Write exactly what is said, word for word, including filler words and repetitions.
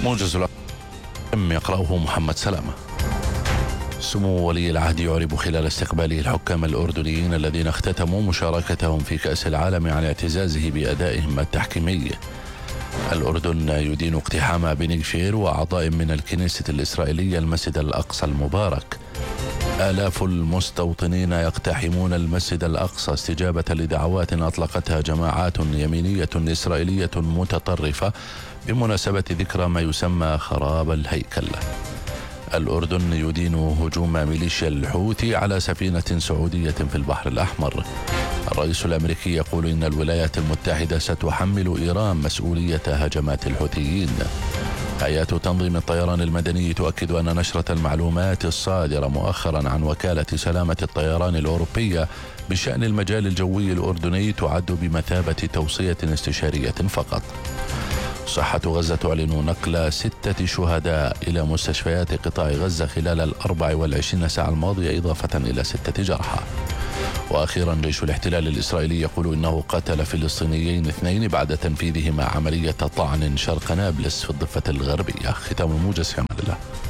موجز العام يقرأه محمد سلامة. سمو ولي العهد يعرب خلال استقباله الحكام الأردنيين الذين اختتموا مشاركتهم في كأس العالم عن اعتزازه بأدائهم التحكيمي. الأردن يدين اقتحام بني غفير وأعضاء من الكنيسة الإسرائيلية المسجد الأقصى المبارك. آلاف المستوطنين يقتحمون المسجد الأقصى استجابة لدعوات أطلقتها جماعات يمينية إسرائيلية متطرفة بمناسبة ذكرى ما يسمى خراب الهيكل. الأردن يدين هجوم ميليشيا الحوثي على سفينة سعودية في البحر الأحمر. الرئيس الأمريكي يقول إن الولايات المتحدة ستحمل إيران مسؤولية هجمات الحوثيين. هيئة تنظيم الطيران المدني تؤكد أن نشرة المعلومات الصادرة مؤخرا عن وكالة سلامة الطيران الأوروبية بشأن المجال الجوي الأردني تعد بمثابة توصية استشارية فقط. صحة غزة تعلن نقل ستة شهداء إلى مستشفيات قطاع غزة خلال الأربع والعشرين ساعة الماضية إضافة إلى ستة جرحى. وأخيرا جيش الاحتلال الإسرائيلي يقول إنه قتل فلسطينيين اثنين بعد تنفيذهما عملية طعن شرق نابلس في الضفة الغربية. ختام الموجز في أمان الله.